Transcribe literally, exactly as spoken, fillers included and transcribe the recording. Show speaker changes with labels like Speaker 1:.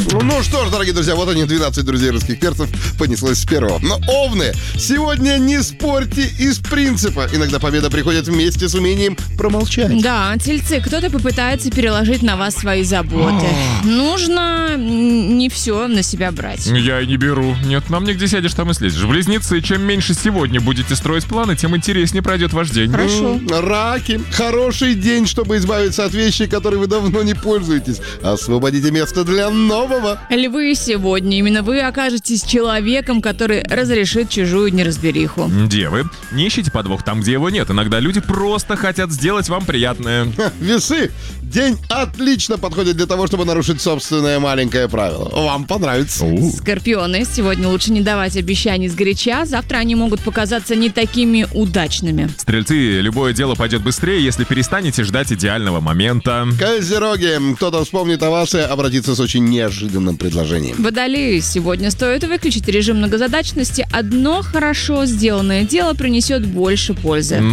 Speaker 1: Ну, ну что ж, дорогие друзья, вот они, двенадцать друзей русских перцев, понеслось с первого. Но, овны, сегодня не спорьте из принципа. Иногда победа приходит вместе с умением промолчать.
Speaker 2: Да, тельцы, кто-то попытается переложить на вас свои заботы. Нужно не все на себя брать.
Speaker 3: Я и не беру. Нет, нам нигде сядешь, там и слезешь. Близнецы, чем меньше сегодня будете строить планы, тем интереснее пройдет ваш день.
Speaker 2: Хорошо.
Speaker 1: Раки, хороший день, чтобы избавиться от вещей, которые вы давно не пользуетесь. Освободите место для нового.
Speaker 2: Львы, сегодня именно вы окажетесь человеком, который разрешит чужую неразбериху.
Speaker 3: Девы, не ищите подвох там, где его нет. Иногда люди просто хотят сделать вам приятное.
Speaker 1: Весы, день отлично подходит для того, чтобы нарушить собственное маленькое правило. Вам понравится.
Speaker 2: Скорпионы, сегодня лучше не давать обещаний сгоряча, завтра они могут показаться не такими удачными.
Speaker 3: Стрельцы, любое дело пойдет быстрее, если перестанете ждать идеального момента.
Speaker 1: Козероги, кто-то вспомнит о вас и обратится с очень неожиданным предложением.
Speaker 2: Водолеи, сегодня стоит выключить режим многозадачности. Одно хорошо сделанное дело принесет больше пользы.